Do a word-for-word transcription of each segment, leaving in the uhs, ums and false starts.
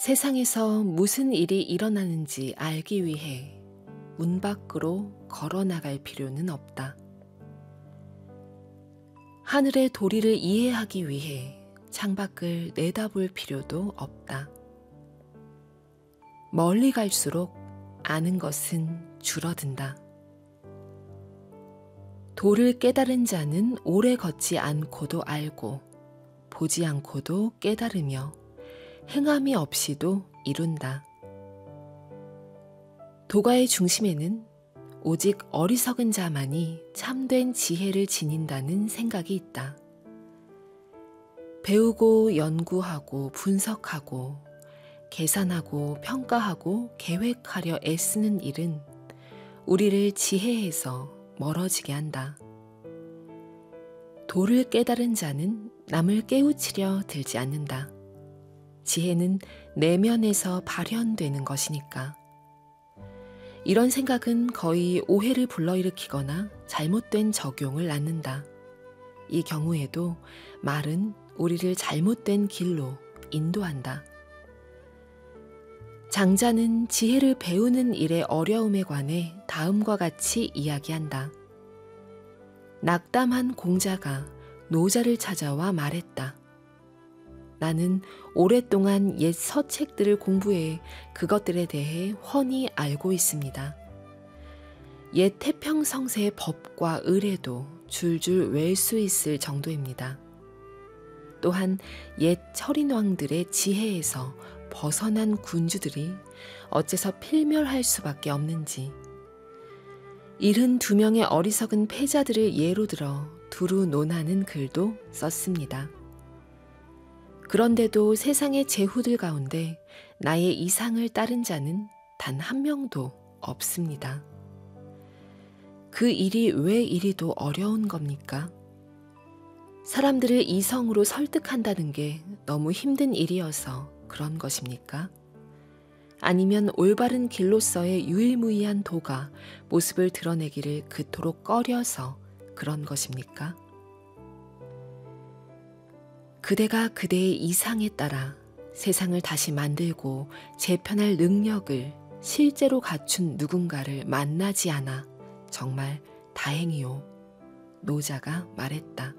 세상에서 무슨 일이 일어나는지 알기 위해 문 밖으로 걸어 나갈 필요는 없다. 하늘의 도리를 이해하기 위해 창밖을 내다볼 필요도 없다. 멀리 갈수록 아는 것은 줄어든다. 도를 깨달은 자는 오래 걷지 않고도 알고 보지 않고도 깨달으며 행함이 없이도 이룬다. 도가의 중심에는 오직 어리석은 자만이 참된 지혜를 지닌다는 생각이 있다. 배우고 연구하고 분석하고 계산하고 평가하고 계획하려 애쓰는 일은 우리를 지혜에서 멀어지게 한다. 도를 깨달은 자는 남을 깨우치려 들지 않는다. 지혜는 내면에서 발현되는 것이니까. 이런 생각은 거의 오해를 불러일으키거나 잘못된 적용을 낳는다. 이 경우에도 말은 우리를 잘못된 길로 인도한다. 장자는 지혜를 배우는 일의 어려움에 관해 다음과 같이 이야기한다. 낙담한 공자가 노자를 찾아와 말했다. 나는 오랫동안 옛 서책들을 공부해 그것들에 대해 훤히 알고 있습니다. 옛 태평성세의 법과 의례도 줄줄 외울 수 있을 정도입니다. 또한 옛 철인왕들의 지혜에서 벗어난 군주들이 어째서 필멸할 수밖에 없는지, 일흔두 명의 어리석은 패자들을 예로 들어 두루 논하는 글도 썼습니다. 그런데도 세상의 제후들 가운데 나의 이상을 따른 자는 단 한 명도 없습니다. 그 일이 왜 이리도 어려운 겁니까? 사람들을 이성으로 설득한다는 게 너무 힘든 일이어서 그런 것입니까? 아니면 올바른 길로서의 유일무이한 도가 모습을 드러내기를 그토록 꺼려서 그런 것입니까? 그대가 그대의 이상에 따라 세상을 다시 만들고 재편할 능력을 실제로 갖춘 누군가를 만나지 않아 정말 다행이요. 노자가 말했다.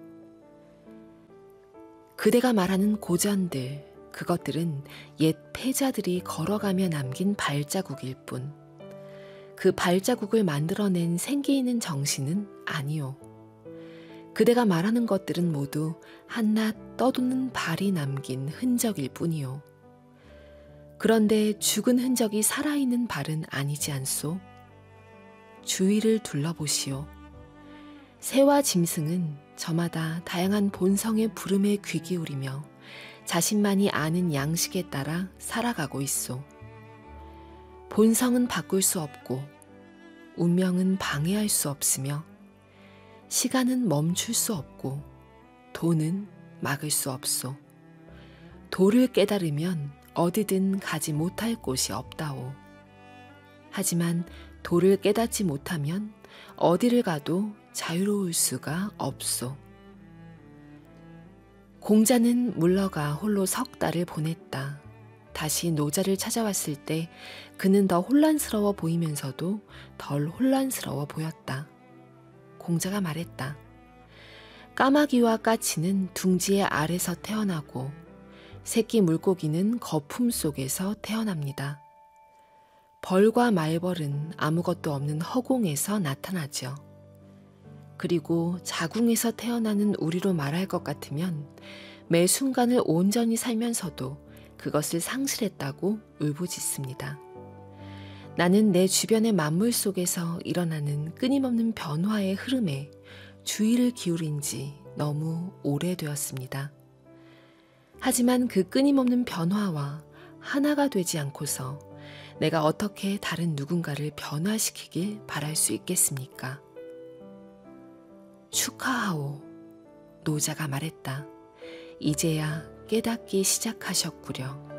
그대가 말하는 고전들, 그것들은 옛 패자들이 걸어가며 남긴 발자국일 뿐, 그 발자국을 만들어낸 생기 있는 정신은 아니요. 그대가 말하는 것들은 모두 한낱 떠도는 발이 남긴 흔적일 뿐이요. 그런데 죽은 흔적이 살아있는 발은 아니지 않소? 주위를 둘러보시오. 새와 짐승은 저마다 다양한 본성의 부름에 귀 기울이며 자신만이 아는 양식에 따라 살아가고 있소. 본성은 바꿀 수 없고 운명은 방해할 수 없으며 시간은 멈출 수 없고 도는 막을 수 없소. 도를 깨달으면 어디든 가지 못할 곳이 없다오. 하지만 도를 깨닫지 못하면 어디를 가도 자유로울 수가 없소. 공자는 물러가 홀로 석 달을 보냈다. 다시 노자를 찾아왔을 때 그는 더 혼란스러워 보이면서도 덜 혼란스러워 보였다. 공자가 말했다. 까마귀와 까치는 둥지의 아래서 태어나고 새끼 물고기는 거품 속에서 태어납니다. 벌과 말벌은 아무것도 없는 허공에서 나타나죠. 그리고 자궁에서 태어나는 우리로 말할 것 같으면 매 순간을 온전히 살면서도 그것을 상실했다고 울부짖습니다. 나는 내 주변의 만물 속에서 일어나는 끊임없는 변화의 흐름에 주의를 기울인 지 너무 오래되었습니다. 하지만 그 끊임없는 변화와 하나가 되지 않고서 내가 어떻게 다른 누군가를 변화시키길 바랄 수 있겠습니까? 축하하오. 노자가 말했다. 이제야 깨닫기 시작하셨구려.